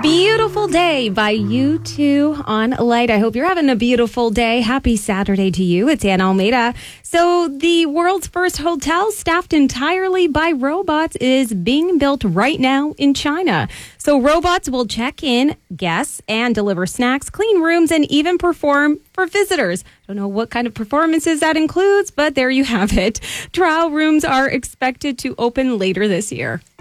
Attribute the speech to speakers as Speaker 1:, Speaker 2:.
Speaker 1: Beautiful Day by U2 on Light. I hope you're having a beautiful day. Happy Saturday to you. It's Anna Almeida. So the world's first hotel staffed entirely by robots is being built right now in China. So robots will check in guests and deliver snacks, clean rooms, and even perform for visitors. I don't know what kind of performances that includes, but there you have it. Trial rooms are expected to open later this year.